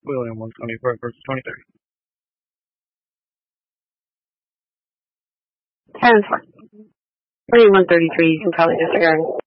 William 124 versus 23. 10-4. 2133, you can probably disregard.